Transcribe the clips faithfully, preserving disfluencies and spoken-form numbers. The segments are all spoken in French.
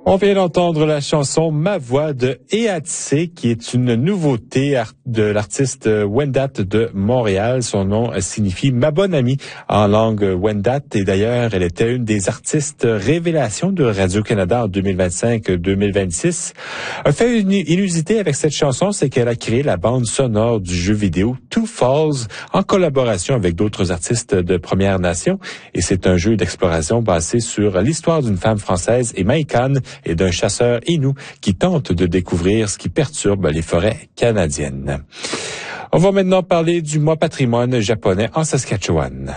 On vient d'entendre la chanson Ma Voix de Eatse, qui est une nouveauté de l'artiste Wendat de Montréal. Son nom signifie Ma Bonne Amie en langue Wendat. Et d'ailleurs, elle était une des artistes révélations de Radio-Canada en deux mille vingt-cinq deux mille vingt-six. Un fait inusité avec cette chanson, c'est qu'elle a créé la bande sonore du jeu vidéo Two Falls en collaboration avec d'autres artistes de Première Nation. Et c'est un jeu d'exploration basé sur l'histoire d'une femme française, Maïkan, et d'un chasseur Innu qui tente de découvrir ce qui perturbe les forêts canadiennes. On va maintenant parler du mois patrimoine japonais en Saskatchewan.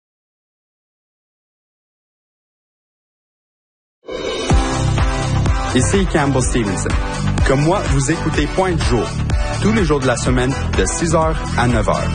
Ici Campbell Stevenson. Comme moi, vous écoutez Point de jour, tous les jours de la semaine, de six heures à neuf heures.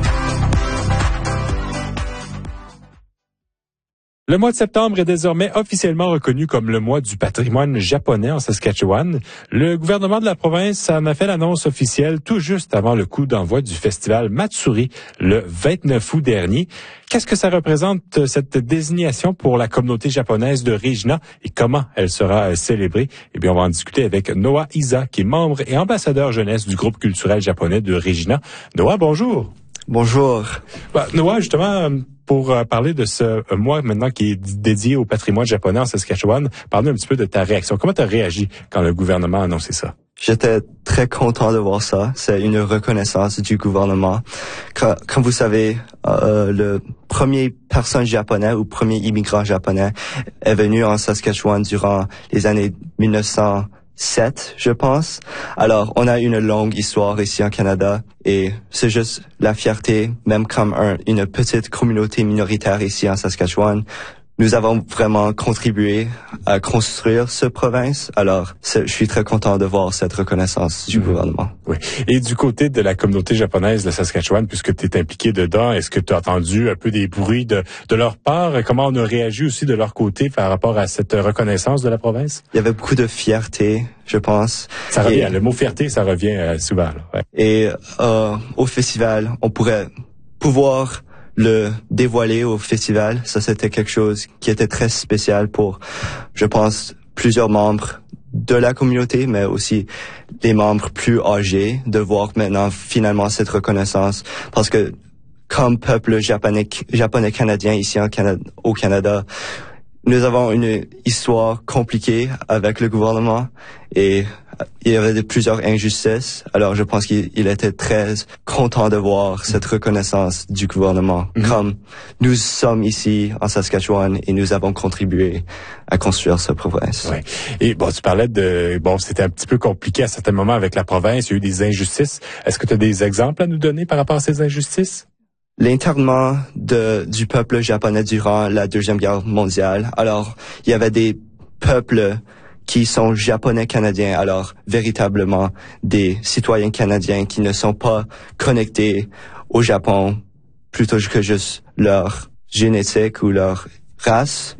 Le mois de septembre est désormais officiellement reconnu comme le mois du patrimoine japonais en Saskatchewan. Le gouvernement de la province en a fait l'annonce officielle tout juste avant le coup d'envoi du festival Matsuri le vingt-neuf août dernier. Qu'est-ce que ça représente, cette désignation pour la communauté japonaise de Regina, et comment elle sera célébrée? Eh bien, on va en discuter avec Noah Isa, qui est membre et ambassadeur jeunesse du groupe culturel japonais de Regina. Noah, bonjour. Bonjour. Bah, Noah, justement, pour euh, parler de ce euh, mois maintenant qui est dédié au patrimoine japonais en Saskatchewan, parle-nous un petit peu de ta réaction. Comment tu as réagi quand le gouvernement a annoncé ça? J'étais très content de voir ça. C'est une reconnaissance du gouvernement. Comme, comme vous savez, euh, le premier personne japonais ou premier immigrant japonais est venu en Saskatchewan durant les années mille neuf cent sept, je pense. Alors, on a une longue histoire ici en Canada et c'est juste la fierté, même comme un, une petite communauté minoritaire ici en Saskatchewan. Nous avons vraiment contribué à construire cette province. Alors, je suis très content de voir cette reconnaissance du mmh. gouvernement. Oui. Et du côté de la communauté japonaise de Saskatchewan, puisque tu es impliqué dedans, est-ce que tu as entendu un peu des bruits de, de leur part? Comment on a réagi aussi de leur côté par rapport à cette reconnaissance de la province? Il y avait beaucoup de fierté, je pense. Ça revient, et, le mot fierté, ça revient euh, souvent. Là. Ouais. Et euh, au festival, on pourrait pouvoir le dévoiler au festival. Ça, c'était quelque chose qui était très spécial pour, je pense, plusieurs membres de la communauté, mais aussi les membres plus âgés, de voir maintenant finalement cette reconnaissance. Parce que comme peuple japonais, japonais canadien ici en Canada, au Canada, nous avons une histoire compliquée avec le gouvernement et il y avait de plusieurs injustices. Alors, je pense qu'il il était très content de voir cette reconnaissance du gouvernement. Mm-hmm. Comme nous sommes ici en Saskatchewan et nous avons contribué à construire cette province. Ouais. Et bon, tu parlais de, bon, c'était un petit peu compliqué à certains moments avec la province. Il y a eu des injustices. Est-ce que tu as des exemples à nous donner par rapport à ces injustices? L'internement de, du peuple japonais durant la Deuxième Guerre mondiale. Alors, il y avait des peuples qui sont japonais-canadiens, alors véritablement des citoyens canadiens qui ne sont pas connectés au Japon plutôt que juste leur génétique ou leur race.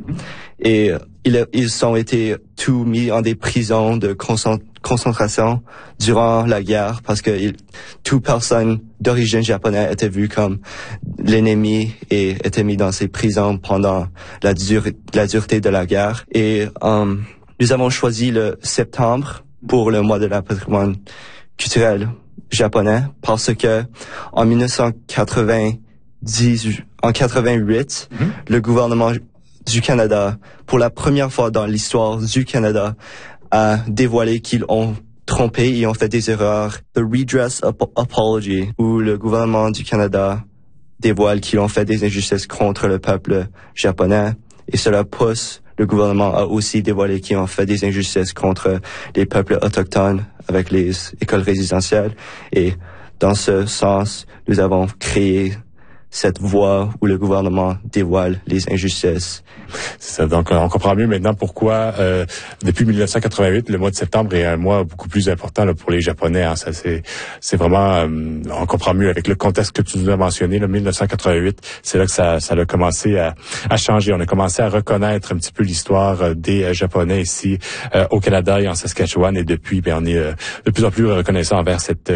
Et ils, ils ont été tous mis en des prisons de concentration durant la guerre parce que il, toute personne d'origine japonaise était vue comme l'ennemi et était mis dans ces prisons pendant la, dur, la dureté de la guerre. Et um, nous avons choisi le septembre pour le mois de la patrimoine culturel japonais parce que en mille neuf cent quatre-vingt-dix, en quatre-vingt-huit, mm-hmm. le gouvernement du Canada, pour la première fois dans l'histoire du Canada, a dévoilé qu'ils ont trompé et ont fait des erreurs. The Redress Ap- Apology, où le gouvernement du Canada dévoile qu'ils ont fait des injustices contre le peuple japonais. Et cela pousse le gouvernement à aussi dévoiler qu'ils ont fait des injustices contre les peuples autochtones avec les écoles résidentielles. Et dans ce sens, nous avons créé cette voie où le gouvernement dévoile les injustices. C'est ça. Donc, on comprend mieux maintenant pourquoi, euh, depuis mille neuf cent quatre-vingt-huit, le mois de septembre est un mois beaucoup plus important là, pour les Japonais. Hein. Ça, c'est, c'est vraiment, euh, on comprend mieux avec le contexte que tu nous as mentionné, là, mille neuf cent quatre-vingt-huit. C'est là que ça, ça a commencé à, à changer. On a commencé à reconnaître un petit peu l'histoire des euh, Japonais ici euh, au Canada et en Saskatchewan. Et depuis, ben, on est euh, de plus en plus reconnaissant envers cette